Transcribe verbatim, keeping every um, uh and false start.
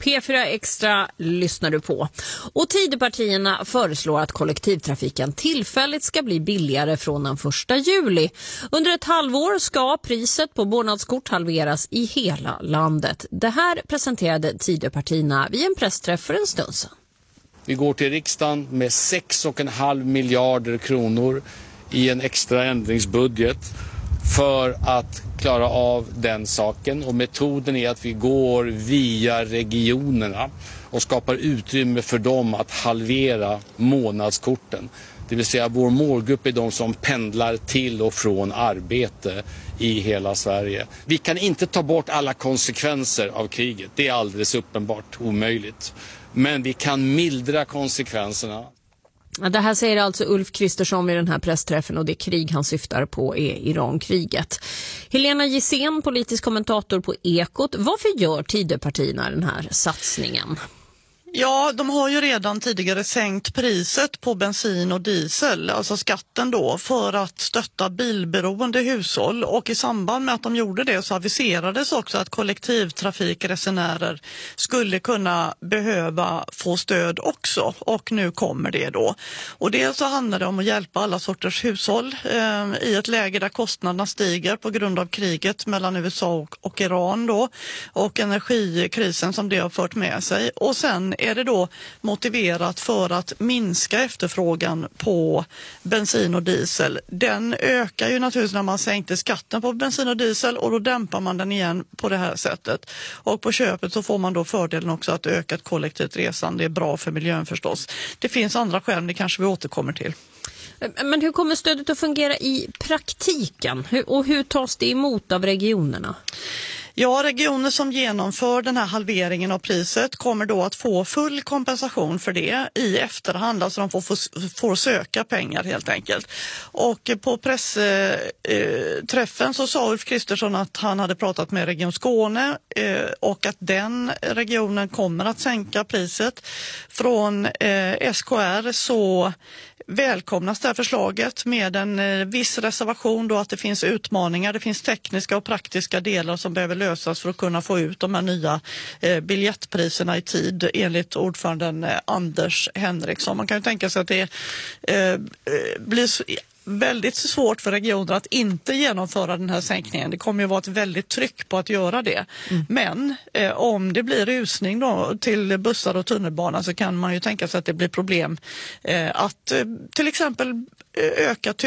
P fyra Extra lyssnar du på. Och Tidöpartierna föreslår att kollektivtrafiken tillfälligt ska bli billigare från den första juli. Under ett halvår ska priset på månadskort halveras i hela landet. Det här presenterade Tidöpartierna vid en pressträff för en stund sedan. Vi går till riksdagen med sex och en halv miljarder kronor i en extra ändringsbudget för att klara av den saken. Och metoden är att vi går via regionerna och skapar utrymme för dem att halvera månadskorten. Det vill säga vår målgrupp är de som pendlar till och från arbete i hela Sverige. Vi kan inte ta bort alla konsekvenser av kriget. Det är alldeles uppenbart omöjligt. Men vi kan mildra konsekvenserna. Det här säger alltså Ulf Kristersson vid den här pressträffen, och det krig han syftar på är Irankriget. Helena Gissén, politisk kommentator på Ekot. Varför gör Tidöpartierna den här satsningen? Ja, de har ju redan tidigare sänkt priset på bensin och diesel, alltså skatten då, för att stötta bilberoende hushåll. Och i samband med att de gjorde det så aviserades också att kollektivtrafikresenärer skulle kunna behöva få stöd också. Och nu kommer det då. Och det så handlar det om att hjälpa alla sorters hushåll eh, i ett läge där kostnaderna stiger på grund av kriget mellan U S A och, och Iran då. Och energikrisen som det har fört med sig. Och sen är det då motiverat för att minska efterfrågan på bensin och diesel. Den ökar ju naturligtvis när man sänkte skatten på bensin och diesel, och då dämpar man den igen på det här sättet. Och på köpet så får man då fördelen också att ökat kollektivt resande. Det är bra för miljön förstås. Det finns andra skäl, det kanske vi återkommer till. Men hur kommer stödet att fungera i praktiken? Och hur tas det emot av regionerna? Ja, regioner som genomför den här halveringen av priset kommer då att få full kompensation för det i efterhand. Alltså de får, får, får söka pengar helt enkelt. Och på pressträffen så sa Ulf Kristersson att han hade pratat med Region Skåne eh, och att den regionen kommer att sänka priset. Från eh, S K R så välkomnas det här förslaget med en eh, viss reservation då att det finns utmaningar. Det finns tekniska och praktiska delar som behöver lösas för att kunna få ut de här nya eh, biljettpriserna i tid, enligt ordföranden eh, Anders Henriksson. Man kan ju tänka sig att det eh, blir så, väldigt svårt för regioner att inte genomföra den här sänkningen. Det kommer ju vara ett väldigt tryck på att göra det. Mm. Men eh, om det blir rusning då till bussar och tunnelbana så kan man ju tänka sig att det blir problem eh, att eh, till exempel öka